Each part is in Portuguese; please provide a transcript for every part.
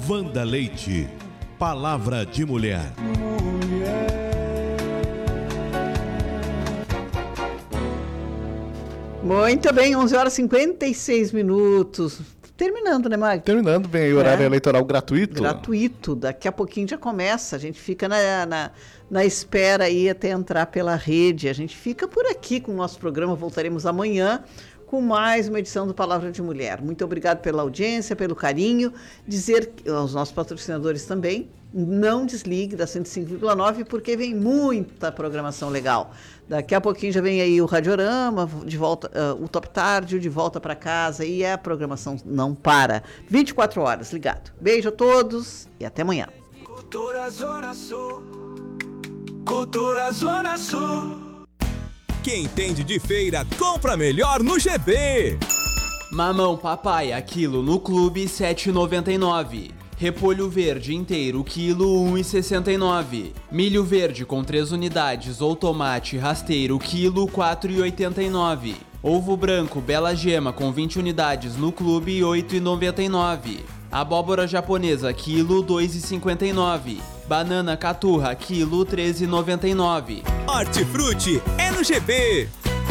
Wanda Leite, Palavra de Mulher. Muito bem, 11 horas e 56 minutos. Terminando, né, Magno? Terminando, bem, o horário eleitoral gratuito. Gratuito, daqui a pouquinho já começa. A gente fica na espera aí até entrar pela rede. A gente fica por aqui com o nosso programa. Voltaremos amanhã com mais uma edição do Palavra de Mulher. Muito obrigado pela audiência, pelo carinho. Dizer aos nossos patrocinadores também, não desligue da 105,9 porque vem muita programação legal. Daqui a pouquinho já vem aí o Radiorama, de volta, o Top Tarde, de volta para casa, e a programação não para. 24 horas, ligado. Beijo a todos e até amanhã. Cultura Zona Sul. Cultura Zona Sul. Quem entende de feira, compra melhor no GB. Mamão papai, quilo no clube, 7,99. Repolho verde inteiro, quilo, 1,69. Milho verde com 3 unidades ou tomate rasteiro, quilo, 4,89. Ovo branco Bela Gema com 20 unidades no clube, 8,99. Abóbora japonesa, quilo, 2,59. Banana caturra, quilo, 13,99. Hortifruti é no GB.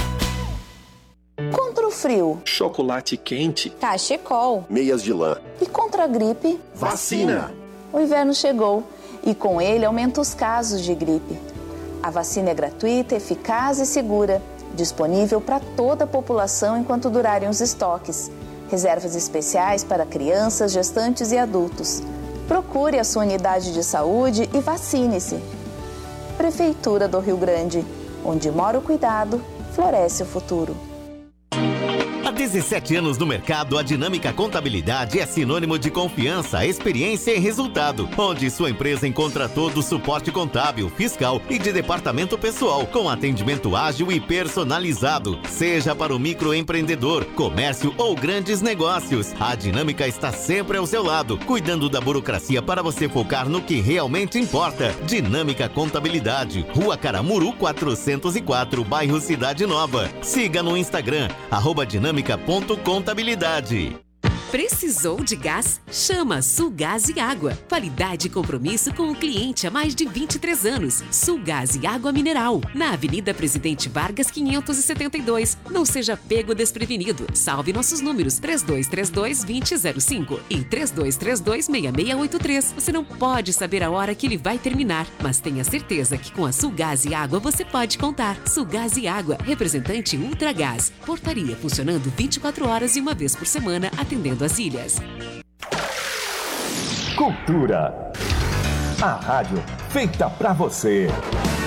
Contra o frio, chocolate quente, cachecol, meias de lã. E contra a gripe, vacina. O inverno chegou e com ele aumenta os casos de gripe. A vacina é gratuita, eficaz e segura, disponível para toda a população enquanto durarem os estoques. Reservas especiais para crianças, gestantes e adultos. Procure a sua unidade de saúde e vacine-se. Prefeitura do Rio Grande, onde mora o cuidado, floresce o futuro. Há 17 anos no mercado, a Dinâmica Contabilidade é sinônimo de confiança, experiência e resultado, onde sua empresa encontra todo o suporte contábil, fiscal e de departamento pessoal, com atendimento ágil e personalizado, seja para o microempreendedor, comércio ou grandes negócios. A Dinâmica está sempre ao seu lado, cuidando da burocracia para você focar no que realmente importa. Dinâmica Contabilidade, Rua Caramuru 404, bairro Cidade Nova. Siga no Instagram, @dinâmica.contabilidade. Precisou de gás? Chama Sulgás e Água. Qualidade e compromisso com o cliente há mais de 23 anos. Sulgás e Água Mineral. Na Avenida Presidente Vargas, 572. Não seja pego desprevenido. Salve nossos números 3232-2005 e 3232-6683. Você não pode saber a hora que ele vai terminar, mas tenha certeza que com a Sulgás e Água você pode contar. Sulgás e Água, representante Ultragás. Portaria funcionando 24 horas e uma vez por semana, atendendo as ilhas. Cultura. A rádio feita pra você.